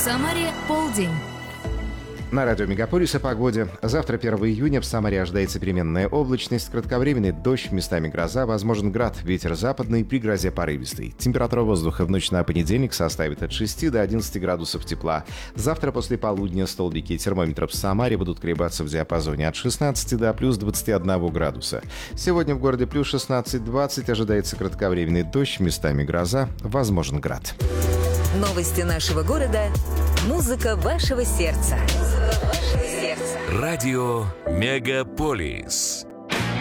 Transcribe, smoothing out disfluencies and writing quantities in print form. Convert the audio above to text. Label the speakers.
Speaker 1: Самаре полдень.
Speaker 2: На радио Мегаполис о погоде. Завтра, 1 июня, в Самаре ожидается переменная облачность, кратковременный дождь, местами гроза, возможен град, ветер западный, при грозе порывистый. Температура воздуха в ночь на понедельник составит от 6 до 11 градусов тепла. Завтра после полудня столбики термометров в Самаре будут колебаться в диапазоне от 16 до плюс 21 градуса. Сегодня в городе плюс 16-20, ожидается кратковременный дождь, местами гроза, возможен град.
Speaker 3: Новости нашего города. Музыка вашего сердца.
Speaker 4: Радио Мегаполис.